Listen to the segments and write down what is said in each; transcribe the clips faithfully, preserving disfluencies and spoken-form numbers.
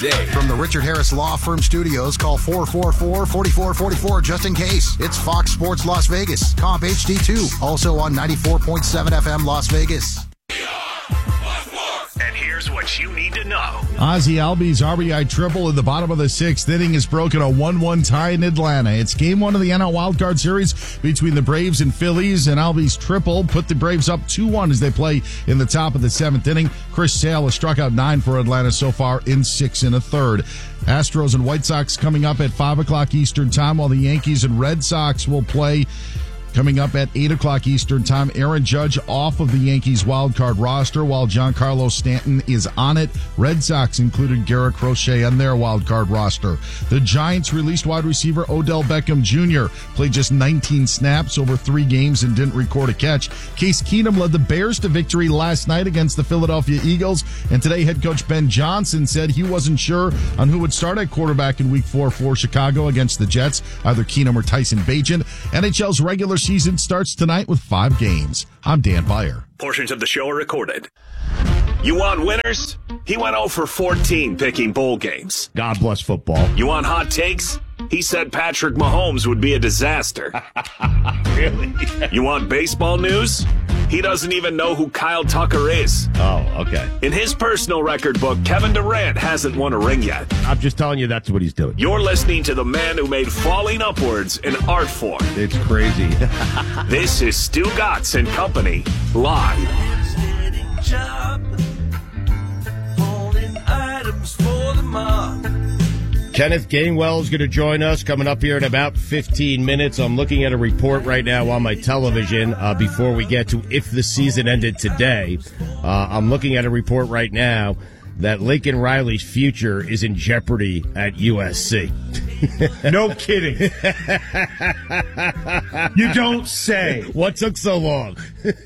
today. From the Richard Harris Law Firm Studios, call four four four, four four four four just in case. It's Fox Sports Las Vegas, Comp H D two, also on ninety-four point seven F M Las Vegas. And here's what you need to know. Ozzie Albies R B I triple in the bottom of the sixth inning has broken a one one tie in Atlanta. It's game one of the N L Wildcard Series between the Braves and Phillies, and Albies triple put the Braves up two one as they play in the top of the seventh inning. Chris Sale has struck out nine for Atlanta so far in six and a third. Astros and White Sox coming up at five o'clock Eastern time, while the Yankees and Red Sox will play coming up at eight o'clock Eastern time. Aaron Judge off of the Yankees wildcard roster, while Giancarlo Stanton is on it. Red Sox included Garrett Crochet on their wildcard roster. The Giants released wide receiver Odell Beckham Junior Played just nineteen snaps over three games and didn't record a catch. Case Keenum led the Bears to victory last night against the Philadelphia Eagles, and today head coach Ben Johnson said he wasn't sure on who would start at quarterback in week four for Chicago against the Jets, either Keenum or Tyson Bagent. N H L's regular season starts tonight with five games. I'm Dan Beyer. Portions of the show are recorded. You want winners? He went oh for fourteen picking bowl games. God bless football. You want hot takes? He said Patrick Mahomes would be a disaster. Really? You want baseball news? He doesn't even know who Kyle Tucker is. Oh, okay. In his personal record book, Kevin Durant hasn't won a ring yet. I'm just telling you that's what he's doing. You're listening to the man who made falling upwards an art form. It's crazy. This is Stu Gatz and Company, live. Kenneth Gainwell is going to join us coming up here in about fifteen minutes. I'm looking at a report right now on my television uh, before we get to if the season ended today. Uh, I'm looking at a report right now that Lincoln Riley's future is in jeopardy at U S C. No kidding. You don't say. What took so long?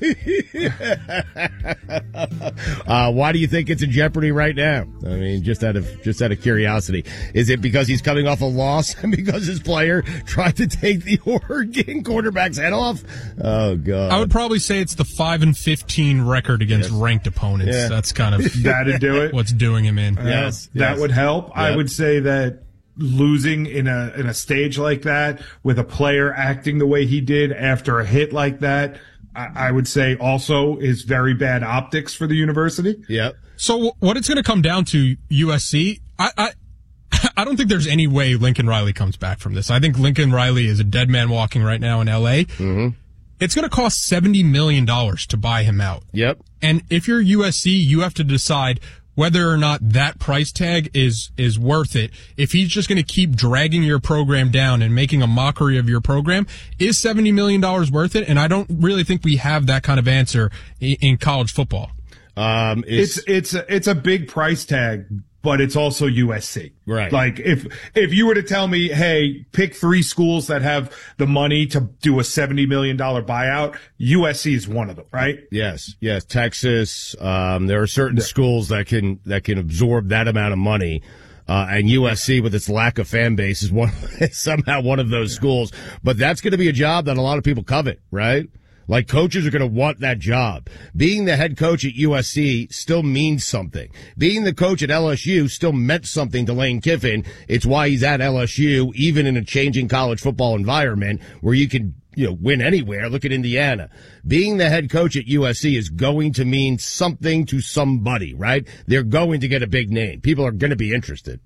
uh, why do you think it's in jeopardy right now? I mean, just out of just out of curiosity, is it because he's coming off a loss and because his player tried to take the Oregon quarterback's head off? Oh God! I would probably say it's the five and fifteen record against yes. ranked opponents. Yeah. That's kind of that'd do it. What's doing him in? Uh, yes, that yes. would help. Yep. I would say that losing in a in a stage like that with a player acting the way he did after a hit like that, I, I would say also is very bad optics for the university. Yep. So what it's going to come down to, U S C, I, I I don't think there's any way Lincoln Riley comes back from this. I think Lincoln Riley is a dead man walking right now in L A. Mm-hmm. It's going to cost seventy million dollars to buy him out. Yep. And if you're U S C, you have to decide whether or not that price tag is is worth it. If he's just going to keep dragging your program down and making a mockery of your program, is seventy million dollars worth it? And I don't really think we have that kind of answer in, in college football. Um, it's it's a, it's a big price tag, but it's also U S C. Right. Like if if you were to tell me, hey, pick three schools that have the money to do a seventy million dollars buyout, U S C is one of them, right? Yes, yes. Texas, um, there are certain yeah. schools that can that can absorb that amount of money. Uh, and U S C, with its lack of fan base, is one somehow one of those schools. But that's going to be a job that a lot of people covet, right? Like, coaches are going to want that job. Being the head coach at U S C still means something. Being the coach at L S U still meant something to Lane Kiffin. It's why he's at L S U, even in a changing college football environment where you can, you know, win anywhere. Look at Indiana. Being the head coach at U S C is going to mean something to somebody, right? They're going to get a big name. People are going to be interested.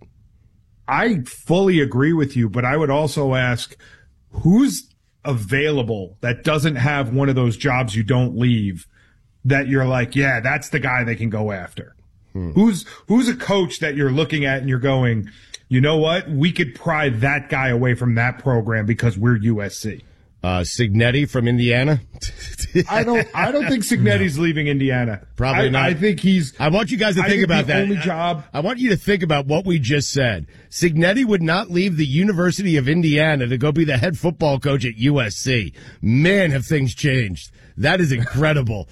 I fully agree with you, but I would also ask, who's available that doesn't have one of those jobs you don't leave that you're like, yeah, that's the guy they can go after? Hmm. Who's who's a coach that you're looking at and you're going, you know what, we could pry that guy away from that program because we're U S C? Uh, Cignetti from Indiana. I don't. I don't think Cignetti's no. leaving Indiana. Probably I, not. I think he's. I want you guys to think, think about the that. Only job. I, I want you to think about what we just said. Cignetti would not leave the University of Indiana to go be the head football coach at U S C. Man, have things changed. That is incredible.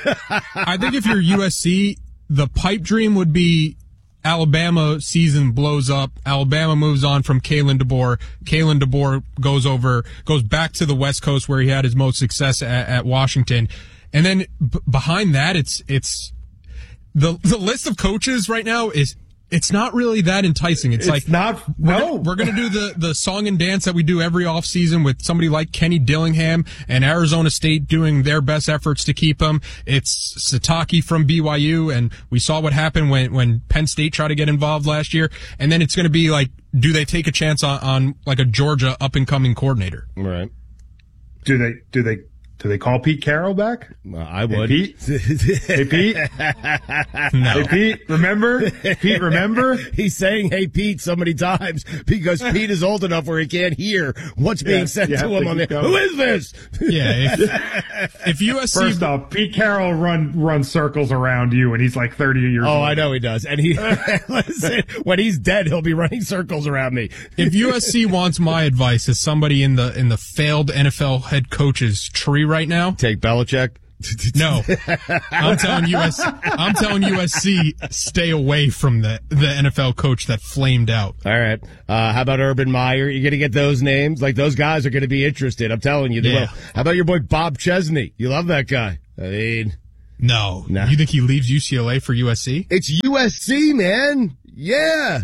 I think if you're U S C, the pipe dream would be Alabama season blows up. Alabama moves on from Kalen DeBoer. Kalen DeBoer goes over, goes back to the West Coast where he had his most success at, at Washington. And then b- behind that, it's, it's the, the list of coaches right now is, it's not really that enticing. It's, It's like not. we're No, gonna, we're going to do the, the song and dance that we do every offseason with somebody like Kenny Dillingham and Arizona State doing their best efforts to keep him. It's Sataki from B Y U, and we saw what happened when, when Penn State tried to get involved last year. And then it's going to be like, do they take a chance on, on like a Georgia up-and-coming coordinator? Right. Do they? Do they? Do they call Pete Carroll back? Uh, I would. Hey, Pete. Hey, Pete. No. Hey, Pete. Remember? Pete, remember? He's saying, hey, Pete, so many times because Pete is old enough where he can't hear what's being Yeah, said you to have him to on there. keep Who going. is this? Yeah. If, if U S C. First off, Pete Carroll run run circles around you, and he's like thirty years Oh, old. I know he does. And he, listen, when he's dead, he'll be running circles around me. If U S C wants my advice as somebody in the in the failed N F L head coach's tree right now, Take Belichick. no, I'm telling U S I'm telling U S C stay away from the the N F L coach that flamed out. All right. Uh, how about Urban Meyer? You're going to get those names? Like, those guys are going to be interested. I'm telling you, they Yeah. will. How about your boy Bob Chesney? You love that guy. I mean, No, Nah. you think he leaves U C L A for U S C? it's U S C, man. Yeah.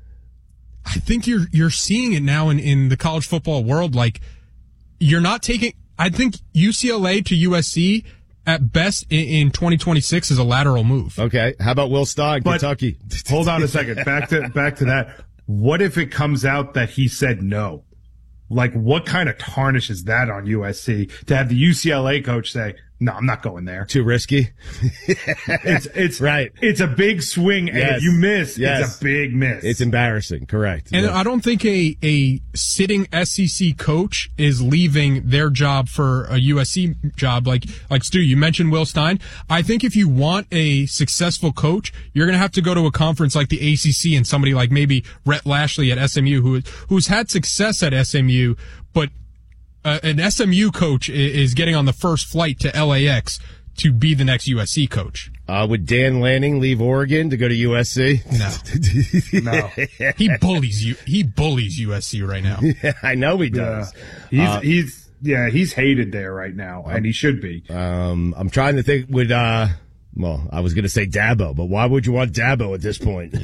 I think you're you're seeing it now in in the college football world. Like, you're not taking. I think U C L A to U S C at best in, in twenty twenty-six is a lateral move. Okay. How about Will Stein, But- Kentucky? Hold on a second. Back to back to that. What if it comes out that he said no? Like, what kind of tarnish is that on U S C to have the U C L A coach say, "No, I'm not going there"? Too risky. It's it's Right. It's a big swing, and Yes. if you miss, Yes. it's a big miss. It's embarrassing. Correct. And Yeah. I don't think a, a sitting S E C coach is leaving their job for a U S C job. Like, like Stu, you mentioned Will Stein. I think if you want a successful coach, you're going to have to go to a conference like the A C C and somebody like maybe Rhett Lashley at S M U, who, who's had success at S M U, but uh, an S M U coach i- is getting on the first flight to L A X to be the next U S C coach. Uh, would Dan Lanning leave Oregon to go to U S C? No. no. He bullies you. He bullies U S C right now. Yeah, I know he Yeah. does. He's Uh, he's yeah he's hated there right now, and he should be. Um, I'm trying to think. Would uh, well, I was going to say Dabo, but why would you want Dabo at this point?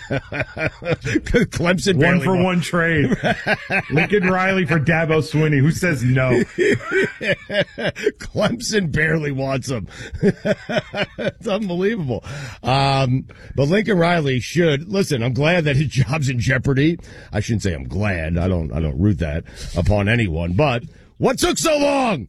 Clemson One barely for won. one trade. Lincoln Riley for Dabo Swinney. Who says no? Clemson barely wants him. It's unbelievable. Um, but Lincoln Riley should listen. I'm glad that his job's in jeopardy. I shouldn't say I'm glad. I don't. I don't root that upon anyone. But what took so long?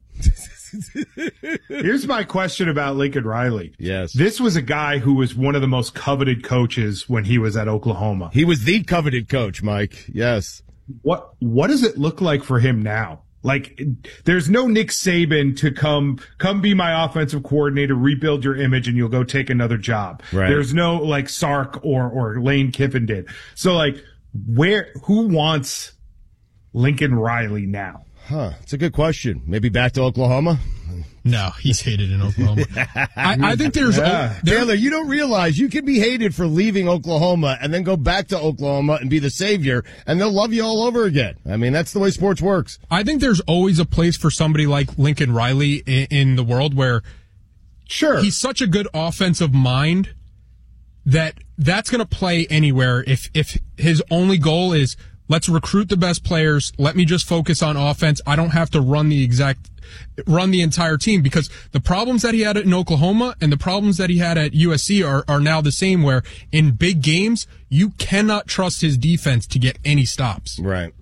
Here's my question about Lincoln Riley. Yes. This was a guy who was one of the most coveted coaches when he was at Oklahoma. He was the coveted coach, Mike. Yes. What what does it look like for him now? Like, there's no Nick Saban to come come be my offensive coordinator, rebuild your image, and you'll go take another job. Right. There's no like Sark or or Lane Kiffin did. So like, where who wants Lincoln Riley now? Huh. It's a good question. Maybe back to Oklahoma? No, he's hated in Oklahoma. I, I think there's Yeah. there- Taylor, you don't realize you can be hated for leaving Oklahoma and then go back to Oklahoma and be the savior, and they'll love you all over again. I mean, that's the way sports works. I think there's always a place for somebody like Lincoln Riley in, in the world where Sure. he's such a good offensive mind that that's going to play anywhere. If if his only goal is let's recruit the best players, let me just focus on offense. I don't have to run the exact run the entire team, because the problems that he had in Oklahoma and the problems that he had at U S C are are now the same, where in big games you cannot trust his defense to get any stops. Right.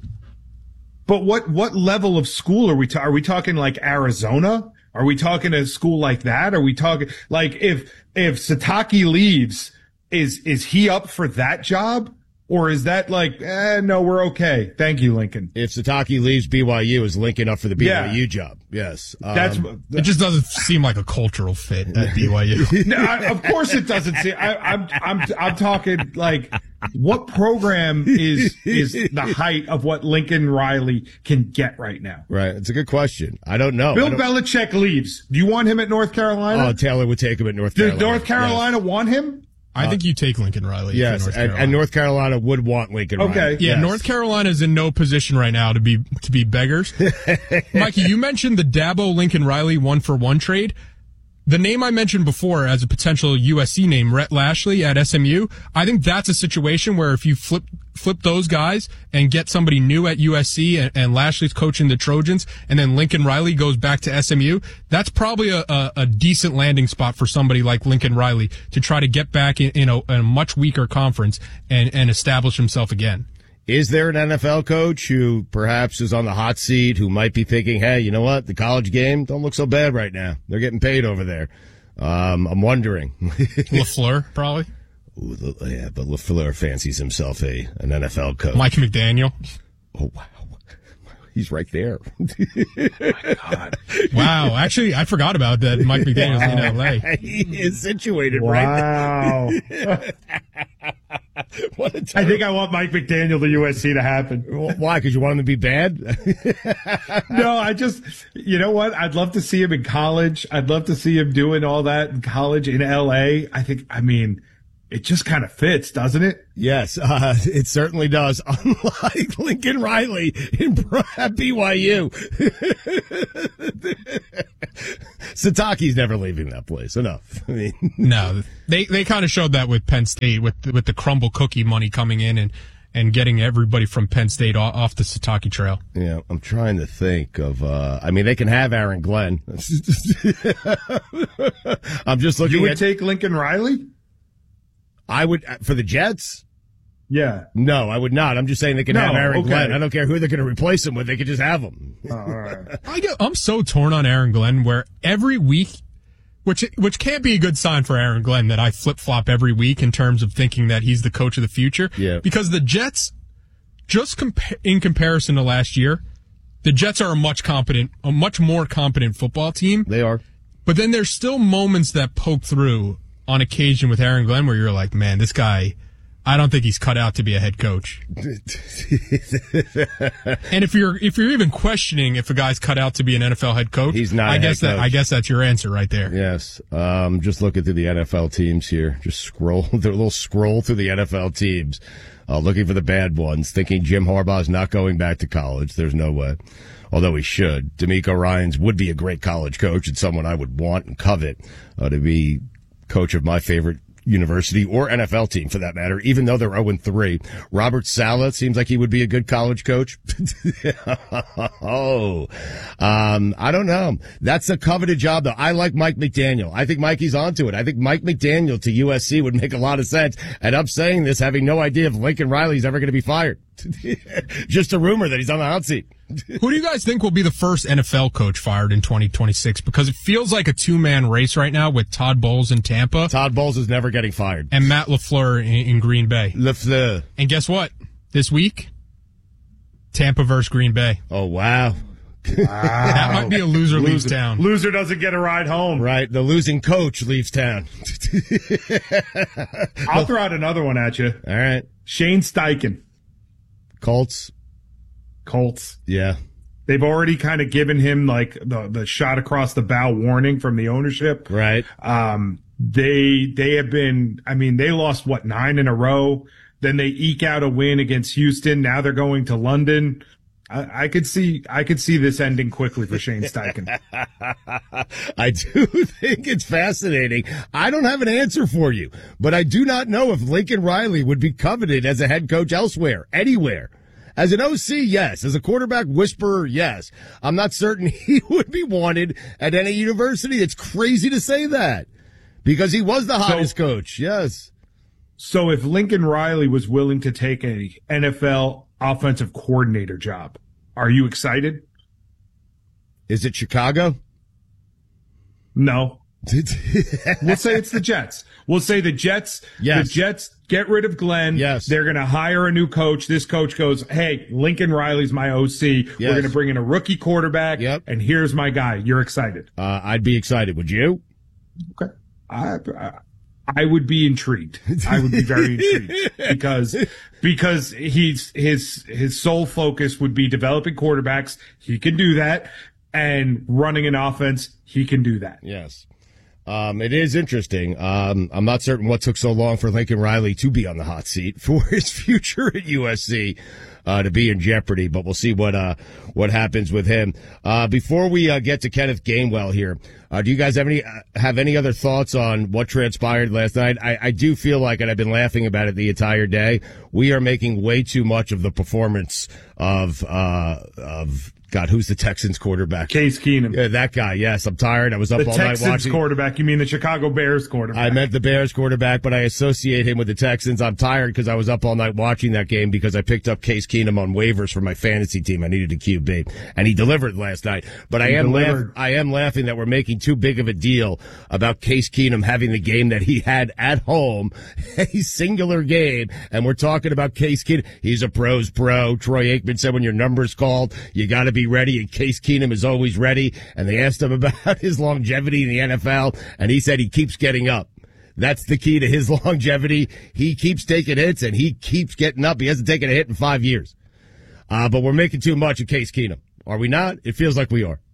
But what what level of school are we ta- are we talking like Arizona? Are we talking a school like that? Are we talking like if if Sataki leaves, is is he up for that job? Or is that like, eh, no, we're okay. Thank you, Lincoln. If Sataki leaves B Y U, is Lincoln up for the B Y U Yeah. job? Yes. Um, That's It just doesn't seem like a cultural fit at B Y U. no, I, of course it doesn't see. I, I'm I'm I'm talking like, what program is is the height of what Lincoln Riley can get right now? right. It's a good question. I don't know. Bill I don't- Belichick leaves. Do you want him at North Carolina? Oh, Taylor would take him at North Does Carolina. North Carolina want him? I think you take Lincoln Riley. if you're Yes, North and, Carolina. and North Carolina would want Lincoln Okay. Riley. Yeah, Yes. North Carolina is in no position right now to be to be beggars. Mikey, you mentioned the Dabo Lincoln Riley one for one trade. the name I mentioned before as a potential U S C name, Rhett Lashley at S M U, I think that's a situation where if you flip flip those guys and get somebody new at U S C and, and Lashley's coaching the Trojans, and then Lincoln Riley goes back to S M U, that's probably a, a, a decent landing spot for somebody like Lincoln Riley to try to get back in, in, a, in a much weaker conference and, and establish himself again. Is there an N F L coach who perhaps is on the hot seat who might be thinking, hey, you know what? The college game don't look so bad right now. They're getting paid over there. Um, I'm wondering. LaFleur, probably. Ooh, yeah, but LaFleur fancies himself a an N F L coach. Mike McDaniel. Oh, wow. He's right there. Oh my God. Wow. Actually, I forgot about that. Mike McDaniel's in L A. He is situated Wow. right there. What a I think I want Mike McDaniel to U S C to happen. Why? Because you want him to be bad? No, I just, you know what? I'd love to see him in college. I'd love to see him doing all that in college in L A. I think, I mean, it just kind of fits, doesn't it? Yes, uh, it certainly does. Unlike Lincoln Riley in at B Y U. Sataki's never leaving that place. Enough. I mean, no, they they kind of showed that with Penn State, with with the crumble cookie money coming in and and getting everybody from Penn State off, off the Sataki trail. Yeah, I'm trying to think of. Uh, I mean, they can have Aaron Glenn. I'm just looking. You would at, take Lincoln Riley? I would for the Jets. Yeah. No, I would not. I'm just saying they can No, have Aaron okay. Glenn. I don't care who they're going to replace him with. They could just have him. Oh, all right. I get, I'm so torn on Aaron Glenn, where every week, which which can't be a good sign for Aaron Glenn, that I flip flop every week in terms of thinking that he's the coach of the future. Yeah. Because the Jets, just compa- in comparison to last year, the Jets are a much competent, a much more competent football team. They are. But then there's still moments that poke through on occasion with Aaron Glenn where you're like, man, this guy, I don't think he's cut out to be a head coach. And if you're if you're even questioning if a guy's cut out to be an N F L head coach, He's not a I guess head that coach. I guess that's your answer right there. Yes. Um, just looking through the N F L teams here. Just scroll, the little scroll through the N F L teams, uh, looking for the bad ones, thinking Jim Harbaugh's not going back to college. There's no way. Although he should. D'Amico Ryans would be a great college coach and someone I would want and covet uh, to be coach of my favorite university or N F L team for that matter, even though they're oh and three. Robert Saleh seems like he would be a good college coach. oh, um, I don't know. That's a coveted job though. I like Mike McDaniel. I think Mikey's onto it. I think Mike McDaniel to U S C would make a lot of sense. And I'm saying this having no idea if Lincoln Riley's ever going to be fired. Just a rumor that he's on the hot seat. Who do you guys think will be the first N F L coach fired in twenty twenty-six? Because it feels like a two-man race right now with Todd Bowles in Tampa Todd Bowles is never getting fired. and Matt LaFleur in, in Green Bay. LaFleur. And guess what? This week, Tampa versus Green Bay. Oh, wow. That might be a loser leaves Loser, town. loser doesn't get a ride home. Right. The losing coach leaves town. I'll throw out another one at you. All right. Shane Steichen, Colts. Colts. Yeah. They've already kind of given him like the, the shot across the bow warning from the ownership. Right. Um, they, they have been, I mean, they lost what, nine in a row. Then they eke out a win against Houston. Now they're going to London. I, I could see, I could see this ending quickly for Shane Steichen. I do think it's fascinating. I don't have an answer for you, but I do not know if Lincoln Riley would be coveted as a head coach elsewhere, anywhere. As an O C, yes. As a quarterback whisperer, yes. I'm not certain he would be wanted at any university. It's crazy to say that because he was the hottest So- coach. Yes. So if Lincoln Riley was willing to take a N F L offensive coordinator job, are you excited? Is it Chicago? No. We'll say it's the Jets. We'll say the Jets, Yes. the Jets get rid of Glenn. Yes. They're going to hire a new coach. This coach goes, hey, Lincoln Riley's my O C. Yes. We're going to bring in a rookie quarterback. Yep. And here's my guy. You're excited. Uh, I'd be excited. Would you? Okay. I, I, I would be intrigued. I would be very intrigued because, because he's, his, his sole focus would be developing quarterbacks. He can do that. And running an offense. He can do that. Yes. Um, it is interesting. Um, I'm not certain what took so long for Lincoln Riley to be on the hot seat for his future at U S C. uh, to be in jeopardy. But we'll see what uh, what happens with him. Uh, before we uh, get to Kenneth Gainwell here, uh, do you guys have any uh, have any other thoughts on what transpired last night? I, I do feel like, and I've been laughing about it the entire day, we are making way too much of the performance of uh, of. God, who's the Texans quarterback? Case Keenum. Yeah, that guy. Yes, I'm tired. I was up the all Texans night watching. quarterback. You mean the Chicago Bears quarterback? I meant the Bears quarterback, but I associate him with the Texans. I'm tired because I was up all night watching that game because I picked up Case Keenum on waivers for my fantasy team. I needed a Q B, and he delivered last night. But I am laugh- I am laughing that we're making too big of a deal about Case Keenum having the game that he had at home, a singular game, and we're talking about Case Keenum. He's a pro's pro. Troy Aikman said when your number's called, you got to be ready, and Case Keenum is always ready. And they asked him about his longevity in the N F L, and he said he keeps getting up. That's the key to his longevity. He keeps taking hits, and he keeps getting up. He hasn't taken a hit in five years. Uh, but we're making too much of Case Keenum. Are we not? It feels like we are.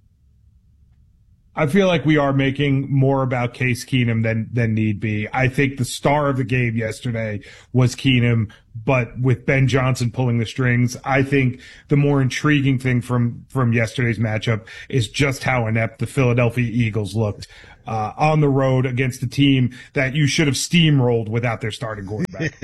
I feel like we are making more about Case Keenum than than need be. I think the star of the game yesterday was Keenum, but with Ben Johnson pulling the strings, I think the more intriguing thing from from yesterday's matchup is just how inept the Philadelphia Eagles looked uh, on the road against a team that you should have steamrolled without their starting quarterback.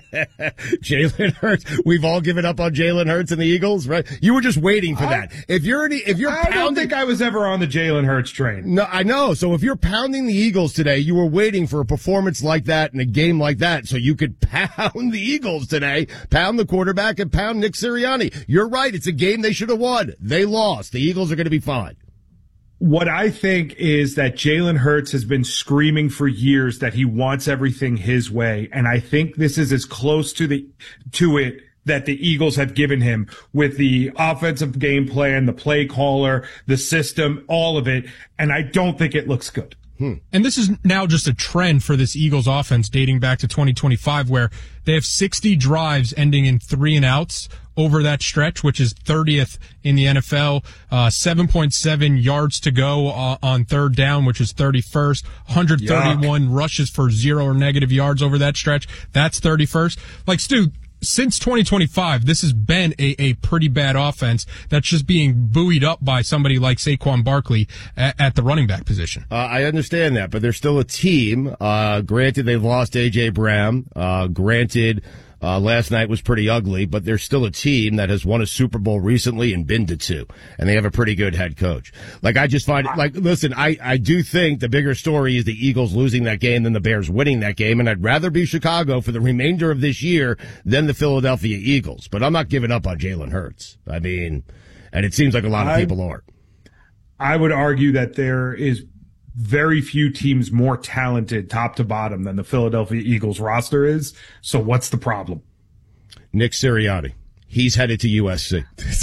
Jalen Hurts. We've all given up on Jalen Hurts and the Eagles, right? You were just waiting for I, that. If you're any, if you're I pounding, don't think I was ever on the Jalen Hurts train. No, I know. So if you're pounding the Eagles today, you were waiting for a performance like that in a game like that, so you could pound the Eagles today, pound the quarterback, and pound Nick Sirianni. You're right. It's a game they should have won. They lost. The Eagles are going to be fine. What I think is that Jalen Hurts has been screaming for years that he wants everything his way. And I think this is as close to the, to it that the Eagles have given him with the offensive game plan, the play caller, the system, all of it. And I don't think it looks good. Hmm. And this is now just a trend for this Eagles offense dating back to twenty twenty-five, where they have sixty drives ending in three and outs over that stretch, which is thirtieth in the N F L, uh, seven point seven yards to go uh, on third down, which is thirty-first, one hundred thirty-one Yuck. Rushes for zero or negative yards over that stretch. That's thirty-first. Like, Stu, since twenty twenty-five, this has been a, a pretty bad offense that's just being buoyed up by somebody like Saquon Barkley at, at the running back position. Uh, I understand that, but they're still a team. Uh, granted, they've lost A J. Brown. Uh, granted, Uh, last night was pretty ugly, but they're still a team that has won a Super Bowl recently and been to two. And they have a pretty good head coach. Like, I just find it, like, listen, I, I do think the bigger story is the Eagles losing that game than the Bears winning that game. And I'd rather be Chicago for the remainder of this year than the Philadelphia Eagles. But I'm not giving up on Jalen Hurts. I mean, and it seems like a lot of I, people are. I would argue that there is very few teams more talented top to bottom than the Philadelphia Eagles roster is. So what's the problem? Nick Sirianni. He's headed to U S C.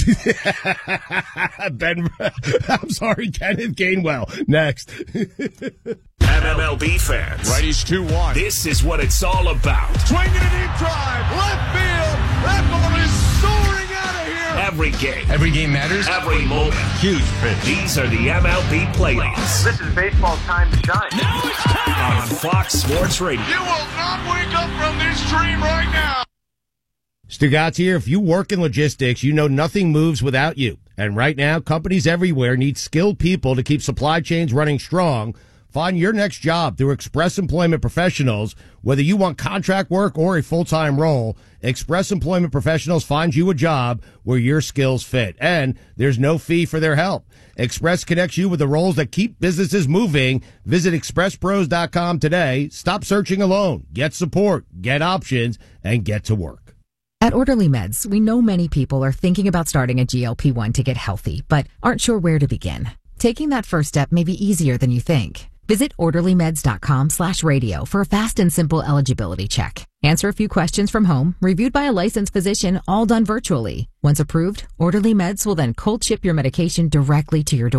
Ben, I'm sorry, Kenneth Gainwell. Next. M L B fans. Righties two one. This is what it's all about. Swinging a deep drive. Left field. That ball is soaring out of here. Every game. Every game matters. Every moment. Huge pitch. These are the M L B playoffs. This is baseball's time to shine. Now it's time. On Fox Sports Radio. You will not wake up from this dream right now. Stugatz here. If you work in logistics, you know nothing moves without you. And right now, companies everywhere need skilled people to keep supply chains running strong. Find your next job through Express Employment Professionals. Whether you want contract work or a full-time role, Express Employment Professionals finds you a job where your skills fit. And there's no fee for their help. Express connects you with the roles that keep businesses moving. Visit express pros dot com today. Stop searching alone. Get support, get options, and get to work. At Orderly Meds, we know many people are thinking about starting a G L P one to get healthy, but aren't sure where to begin. Taking that first step may be easier than you think. Visit orderly meds dot com slash radio for a fast and simple eligibility check. Answer a few questions from home, reviewed by a licensed physician, all done virtually. Once approved, Orderly Meds will then cold ship your medication directly to your door.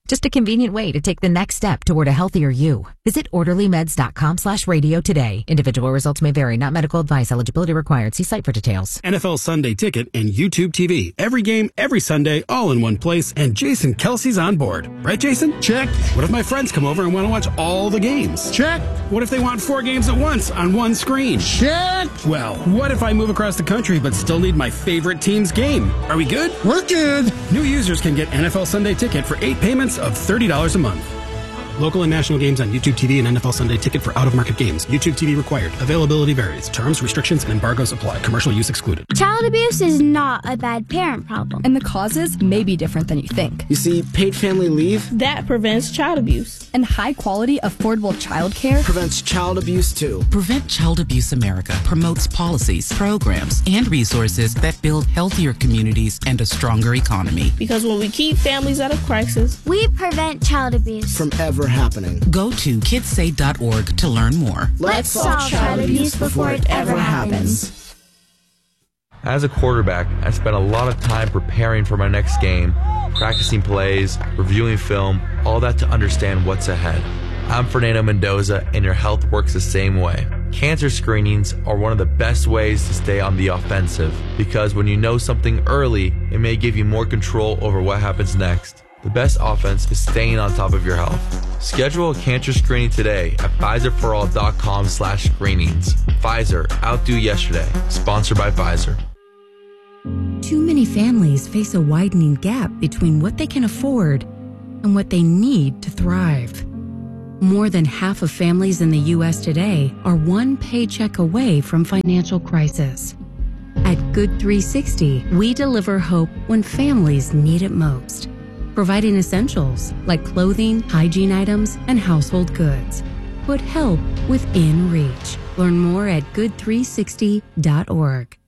Just a convenient way to take the next step toward a healthier you. Visit orderlymeds.com slash radio today. Individual results may vary, not medical advice. Eligibility required. See site for details. N F L Sunday Ticket and YouTube T V. Every game, every Sunday, all in one place. And Jason Kelsey's on board. Right, Jason? Check. What if my friends come over and want to watch all the games? Check. What if they want four games at once on one screen? Check. Well, what if I move across the country but still need my favorite team's game? Are we good? We're good. New users can get N F L Sunday Ticket for eight payments of thirty dollars a month. Local and national games on YouTube T V and N F L Sunday Ticket for out-of-market games. YouTube T V required. Availability varies. Terms, restrictions, and embargoes apply. Commercial use excluded. Child abuse is not a bad parent problem. And the causes may be different than you think. You see, paid family leave that prevents child abuse. And high-quality, affordable child care prevents child abuse, too. Prevent Child Abuse America promotes policies, programs, and resources that build healthier communities and a stronger economy. Because when we keep families out of crisis, we prevent child abuse from ever happening. Go to kids say dot org to learn more. Let's solve child abuse before it ever happens. As a quarterback, I spent a lot of time preparing for my next game, practicing plays, reviewing film, all that to understand what's ahead. I'm Fernando Mendoza, and your health works the same way. Cancer screenings are one of the best ways to stay on the offensive, because when you know something early, it may give you more control over what happens next. The best offense is staying on top of your health. Schedule a cancer screening today at Pfizer for all dot com slash screenings. Pfizer, outdo yesterday. Sponsored by Pfizer. Too many families face a widening gap between what they can afford and what they need to thrive. More than half of families in the U S today are one paycheck away from financial crisis. At Good three sixty, we deliver hope when families need it most, providing essentials like clothing, hygiene items, and household goods. Put help within reach. Learn more at good three sixty dot org.